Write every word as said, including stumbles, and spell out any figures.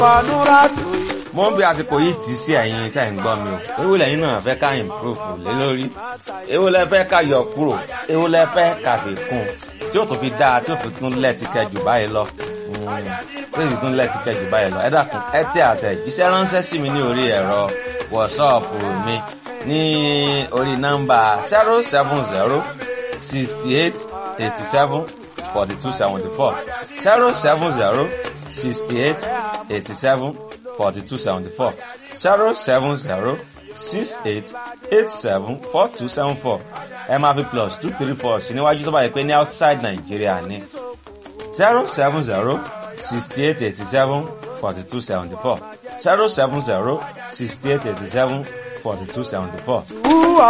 mo ń bí àsìkò yìí tì í sí ẹ̀yin tẹ́ ń gbọ́ mi o èwo lẹ́yìn náà fẹ́ ká improve lé lórí èwo lẹ fẹ́ ká yọ kúrò èwo lẹ fẹ́ ká fi kún tí ó tún fi dáa tí ó fi tún lẹ́ẹ̀tì kẹjù báyìí lọ tí ó sì tún lẹ́ẹ̀tì kẹjù báyìí lọ ẹ dákun ẹ tẹ àtẹ̀jíṣẹ́ ránṣẹ́ sí mi ní orí ẹ̀rọ wọ̀ṣọ́ọ̀pù mi ní orí nọ́mbà zero seven zero sixty eight eighty seven forty two seventy four zero seven zero sixty eight eighty seven forty two seventy four zero seven zero six eight eight seven four two seven four ẹ máa fi plus two three four sí níwájú tó bá yẹ pé ní outside Nigeria ní zero seven zero sixty eight eighty seven forty two seventy four zero seven zero sixty eight eighty seven forty two seventy four.